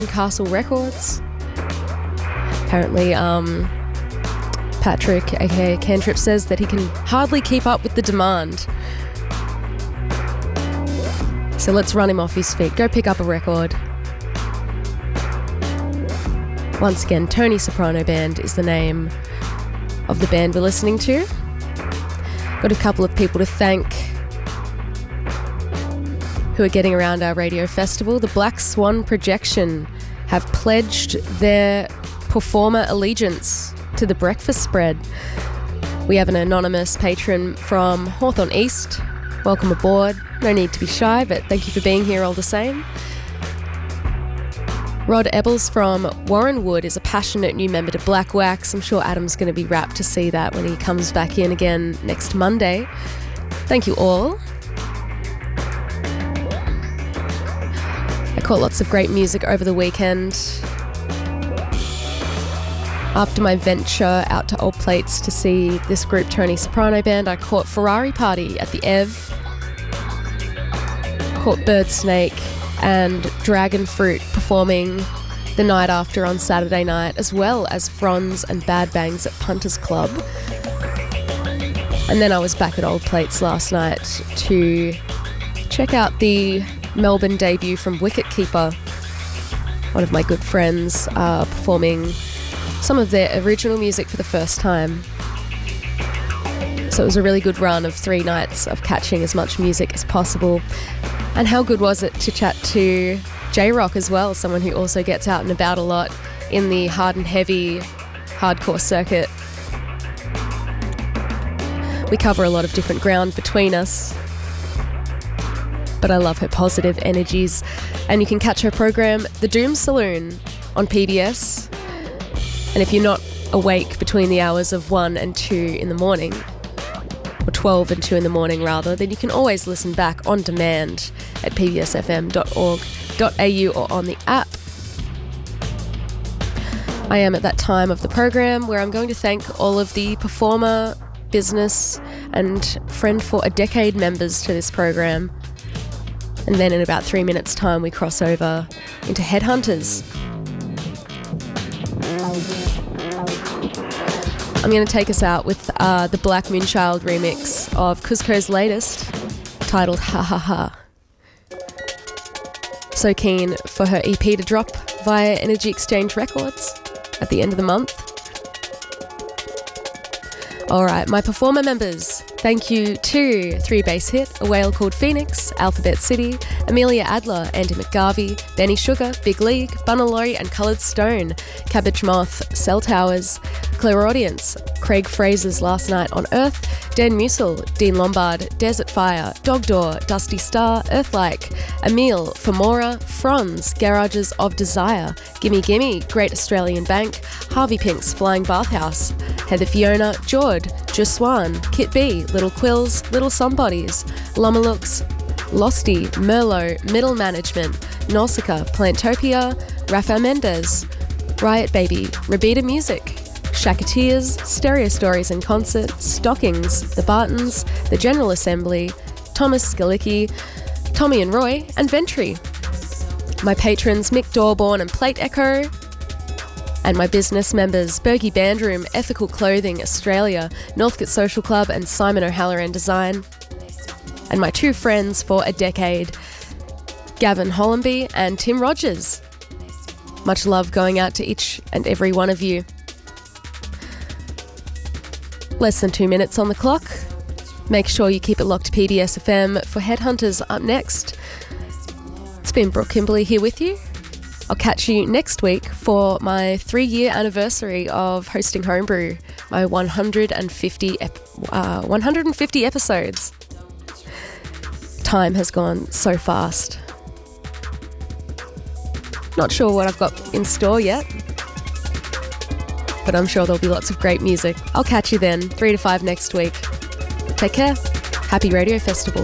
Castle Records. Apparently, Patrick, aka Cantrip, says that he can hardly keep up with the demand. So let's run him off his feet. Go pick up a record. Once again, Tony Soprano Band is the name of the band we're listening to. Got a couple of people to thank who are getting around our radio festival. The Black Swan Projection have pledged their performer allegiance to the breakfast spread. We have an anonymous patron from Hawthorne East. Welcome aboard. No need to be shy, but thank you for being here all the same. Rod Ebbles from Warrenwood is a passionate new member to Black Wax. I'm sure Adam's going to be rapt to see that when he comes back in again next Monday. Thank you all. I caught lots of great music over the weekend. After my venture out to Old Plates to see this group Tony Soprano Band, I caught Ferrari Party at the Ev, caught Birdsnake and Dragon Fruit performing the night after on Saturday night, as well as Franz and Bad Bangs at Punters Club. And then I was back at Old Plates last night to check out the Melbourne debut from Wicket Keeper, one of my good friends, performing some of their original music for the first time. So it was a really good run of 3 nights of catching as much music as possible. And how good was it to chat to J-Rock as well, someone who also gets out and about a lot in the hard and heavy hardcore circuit. We cover a lot of different ground between us, but I love her positive energies. And you can catch her program, The Doom Saloon, on PBS. And if you're not awake between the hours of 1 and 2 in the morning, or 12 and 2 in the morning rather, then you can always listen back on demand at pbsfm.org.au or on the app. I am at that time of the program where I'm going to thank all of the performer, business and Friend for a Decade members to this program. And then in about 3 minutes' time we cross over into Headhunters. I'm going to take us out with the Black Moonchild remix of Cusco's latest, titled Ha Ha Ha. So keen for her EP to drop via Energy Exchange Records at the end of the month. Alright, my performer members, thank you to 3 Bass Hit, A Whale Called Phoenix, Alphabet City, Amelia Adler, Andy McGarvey, Benny Sugar, Big League, Bunalori and Coloured Stone, Cabbage Moth, Cell Towers, Clairaudience, Craig Fraser's Last Night on Earth, Dan Musil, Dean Lombard, Desert Fire, Dog Door, Dusty Star, Earthlike, Emile, Femora, Franz, Garages of Desire, Gimme Gimme, Great Australian Bank, Harvey Pink's Flying Bathhouse, Heather Fiona, Jord, Juswan, Kit B, Little Quills, Little Somebodies, Lumalooks, Losty, Merlot, Middle Management, Nausicaa, Plantopia, Rafa Mendez, Riot Baby, Rabida Music, Shakateers, Stereo Stories in Concert, Stockings, The Bartons, The General Assembly, Thomas Skalicki, Tommy and Roy, and Ventry. My patrons Mick Dorborn and Plate Echo, and my business members Bergie Bandroom, Ethical Clothing Australia, Northcote Social Club and Simon O'Halloran Design. And my 2 friends for a decade, Gavin Hollenby and Tim Rogers. Much love going out to each and every one of you. Less than 2 minutes on the clock. Make sure you keep it locked to PBS FM for Headhunters up next. It's been Brooke Kimberley here with you. I'll catch you next week for my 3-year anniversary of hosting Homebrew, my 150 episodes. Time has gone so fast. Not sure what I've got in store yet, but I'm sure there'll be lots of great music. I'll catch you then, 3 to 5 next week. Take care. Happy Radio Festival.